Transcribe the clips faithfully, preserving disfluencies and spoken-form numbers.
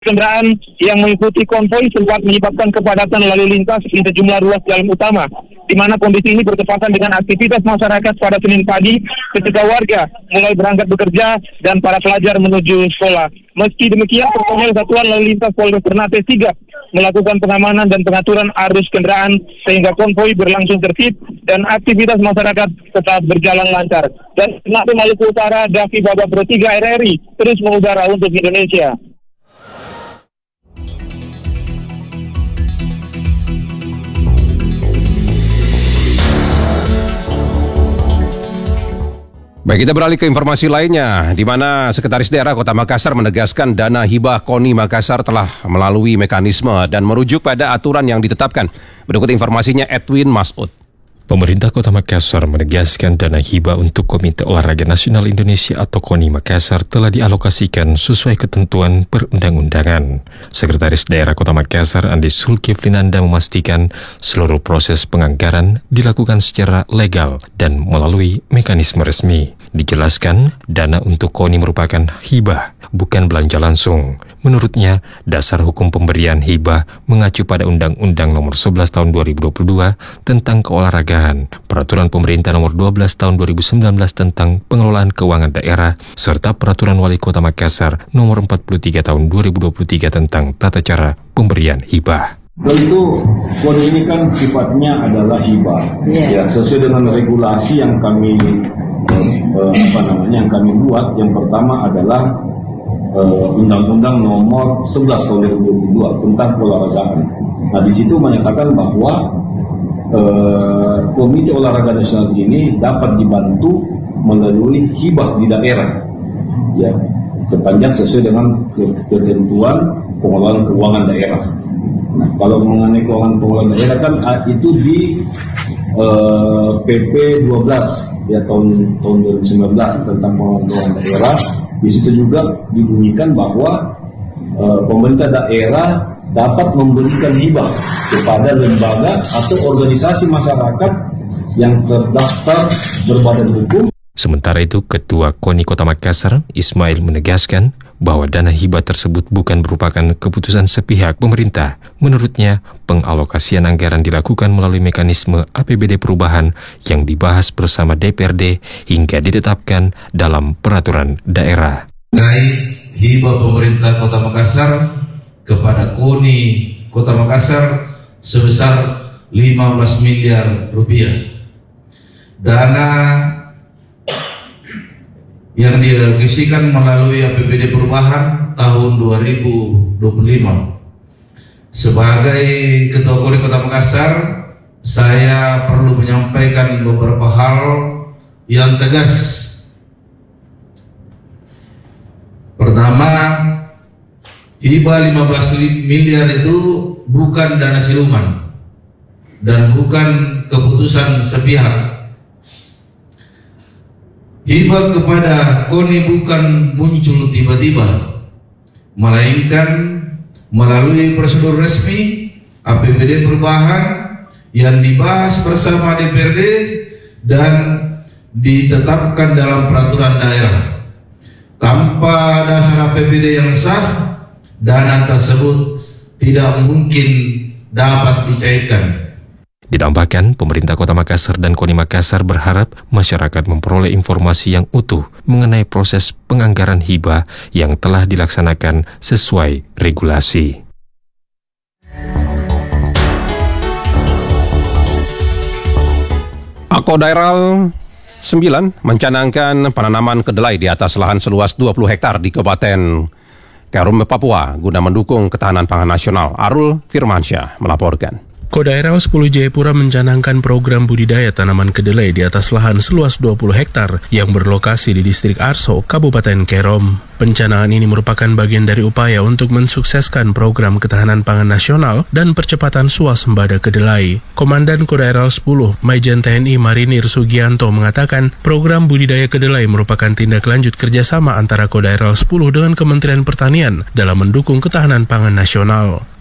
Kendaraan yang mengikuti konvoi sempat menyebabkan kepadatan lalu lintas di sejumlah ruas jalan utama, di mana kondisi ini bertepatan dengan aktivitas masyarakat pada Senin pagi ketika warga mulai berangkat bekerja dan para pelajar menuju sekolah. Meski demikian, personel Satuan Lalu Lintas Polres Ternate sigap melakukan pengamanan dan pengaturan arus kendaraan sehingga konvoi berlangsung tertib dan aktivitas masyarakat tetap berjalan lancar. Dan Ternate Maluku Utara, Davi Babak Bertiga R R I terus mengudara untuk Indonesia. Baik, kita beralih ke informasi lainnya, di mana Sekretaris Daerah Kota Makassar menegaskan dana hibah KONI Makassar telah melalui mekanisme dan merujuk pada aturan yang ditetapkan. Berikut informasinya Edwin Masud. Pemerintah Kota Makassar menegaskan dana hibah untuk Komite Olahraga Nasional Indonesia atau KONI Makassar telah dialokasikan sesuai ketentuan perundang-undangan. Sekretaris Daerah Kota Makassar Andi Sulkiflinanda memastikan seluruh proses penganggaran dilakukan secara legal dan melalui mekanisme resmi. Dijelaskan, dana untuk KONI merupakan hibah, bukan belanja langsung. Menurutnya, dasar hukum pemberian hibah mengacu pada Undang-Undang Nomor sebelas Tahun dua ribu dua puluh dua tentang keolahragaan, Peraturan Pemerintah Nomor dua belas Tahun dua ribu sembilan belas tentang pengelolaan keuangan daerah, serta Peraturan Wali Kota Makassar Nomor empat puluh tiga Tahun dua ribu dua puluh tiga tentang tata cara pemberian hibah. Tentu KONI ini kan sifatnya adalah hibah, yeah. ya sesuai dengan regulasi yang kami eh, apa namanya yang kami buat. Yang pertama adalah eh, Undang-Undang Nomor sebelas Tahun dua ribu dua puluh dua tentang keolahragaan. Nah, di situ menyatakan bahwa eh, Komite Olahraga Nasional ini dapat dibantu melalui hibah di daerah, ya sepanjang sesuai dengan ketentuan pengelolaan keuangan daerah. Nah, kalau mengenai keuangan pengelolaan daerah kan itu di uh, P P dua belas ya tahun tahun dua ribu sembilan belas tentang pengelolaan keuangan daerah. Di situ juga dibunyikan bahwa uh, pemerintah daerah dapat memberikan hibah kepada lembaga atau organisasi masyarakat yang terdaftar berbadan hukum. Sementara itu, Ketua KONI Kota Makassar, Ismail, menegaskan bahwa dana hibah tersebut bukan merupakan keputusan sepihak pemerintah. Menurutnya, pengalokasian anggaran dilakukan melalui mekanisme A P B D perubahan yang dibahas bersama D P R D hingga ditetapkan dalam peraturan daerah. Terkait hibah pemerintah Kota Makassar kepada KONI Kota Makassar sebesar lima belas miliar rupiah. Dana yang dialokasikan melalui A P B D perubahan tahun dua ribu dua puluh lima. Sebagai Ketua KONI Kota Makassar, saya perlu menyampaikan beberapa hal yang tegas. Pertama, hibah lima belas miliar itu bukan dana siluman dan bukan keputusan sepihak. Hibah kepada KONI bukan muncul tiba-tiba, melainkan melalui prosedur resmi A P B D perubahan yang dibahas bersama D P R D dan ditetapkan dalam peraturan daerah. Tanpa dasar A P B D yang sah, dana tersebut tidak mungkin dapat dicairkan. Ditambahkan, pemerintah Kota Makassar dan KONI Makassar berharap masyarakat memperoleh informasi yang utuh mengenai proses penganggaran hibah yang telah dilaksanakan sesuai regulasi. Akodairal sembilan mencanangkan penanaman kedelai di atas lahan seluas dua puluh hektar di Kabupaten Karum, Papua guna mendukung ketahanan pangan nasional. Arul Firmansyah melaporkan. Kodairal sepuluh Jayapura mencanangkan program budidaya tanaman kedelai di atas lahan seluas dua puluh hektar yang berlokasi di distrik Arso, Kabupaten Kerom. Pencanangan ini merupakan bagian dari upaya untuk mensukseskan program ketahanan pangan nasional dan percepatan swasembada kedelai. Komandan Kodairal sepuluh, Maijen T N I Marinir Sugianto mengatakan program budidaya kedelai merupakan tindak lanjut kerjasama antara Kodairal sepuluh dengan Kementerian Pertanian dalam mendukung ketahanan pangan nasional.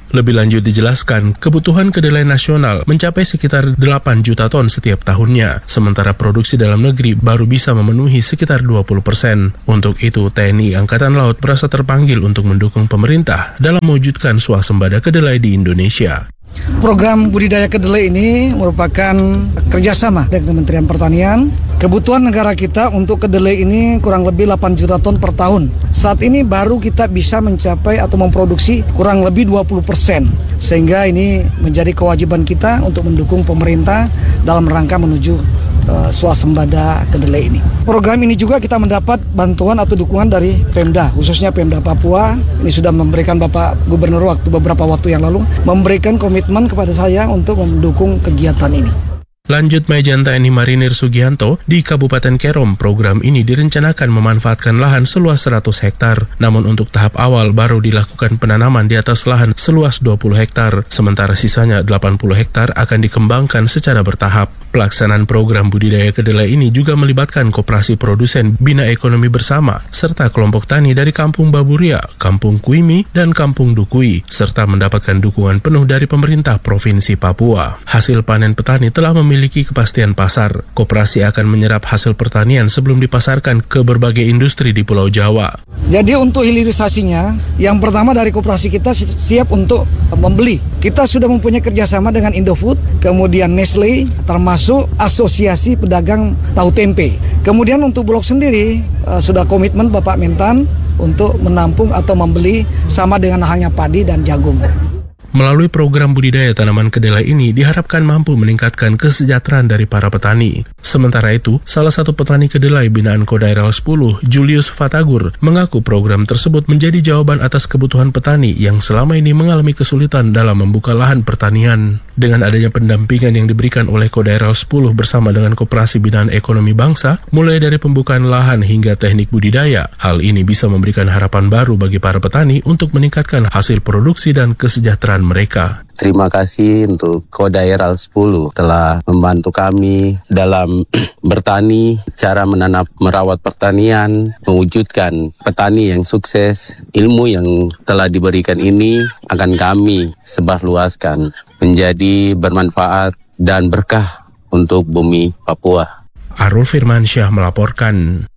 Lebih lanjut dijelaskan, kebutuhan kedelai nasional mencapai sekitar delapan juta ton setiap tahunnya, sementara produksi dalam negeri baru bisa memenuhi sekitar dua puluh persen. Untuk itu, T N I Angkatan Laut merasa terpanggil untuk mendukung pemerintah dalam mewujudkan swasembada kedelai di Indonesia. Program budidaya kedelai ini merupakan kerjasama dengan Kementerian Pertanian. Kebutuhan negara kita untuk kedelai ini kurang lebih delapan juta ton per tahun. Saat ini baru kita bisa mencapai atau memproduksi kurang lebih dua puluh persen. Sehingga ini menjadi kewajiban kita untuk mendukung pemerintah dalam rangka menuju uh, swasembada kedelai ini. Program ini juga kita mendapat bantuan atau dukungan dari Pemda, khususnya Pemda Papua. Ini sudah memberikan Bapak Gubernur waktu beberapa waktu yang lalu memberikan komitmen kepada saya untuk mendukung kegiatan ini. Lanjut Majen T N I Marinir Sugianto, di Kabupaten Kerom, program ini direncanakan memanfaatkan lahan seluas seratus hektar. Namun untuk tahap awal baru dilakukan penanaman di atas lahan seluas dua puluh hektar, sementara sisanya delapan puluh hektar akan dikembangkan secara bertahap. Pelaksanaan program budidaya kedelai ini juga melibatkan koperasi produsen Bina Ekonomi Bersama, serta kelompok tani dari Kampung Baburia, Kampung Kuimi, dan Kampung Dukui, serta mendapatkan dukungan penuh dari pemerintah Provinsi Papua. Hasil panen petani telah memiliki kepastian pasar. Koperasi akan menyerap hasil pertanian sebelum dipasarkan ke berbagai industri di Pulau Jawa. Jadi untuk hilirisasinya, yang pertama dari koperasi kita siap untuk membeli. Kita sudah mempunyai kerjasama dengan Indofood, kemudian Nestle, termasuk Asosiasi Pedagang Tahu Tempe. Kemudian untuk Bulog sendiri, uh, sudah komitmen Bapak Mentan untuk menampung atau membeli sama dengan halnya padi dan jagung. Melalui program budidaya tanaman kedelai ini diharapkan mampu meningkatkan kesejahteraan dari para petani. Sementara itu, salah satu petani kedelai binaan Kodairal sepuluh, Julius Fatagur, mengaku program tersebut menjadi jawaban atas kebutuhan petani yang selama ini mengalami kesulitan dalam membuka lahan pertanian. Dengan adanya pendampingan yang diberikan oleh Kodairal sepuluh bersama dengan Koperasi Binaan Ekonomi Bangsa, mulai dari pembukaan lahan hingga teknik budidaya, hal ini bisa memberikan harapan baru bagi para petani untuk meningkatkan hasil produksi dan kesejahteraan mereka. Terima kasih untuk Kodairal sepuluh telah membantu kami dalam bertani, cara menanam, merawat pertanian, mewujudkan petani yang sukses. Ilmu yang telah diberikan ini akan kami sebarluaskan menjadi bermanfaat dan berkah untuk bumi Papua. Arul Firmansyah melaporkan.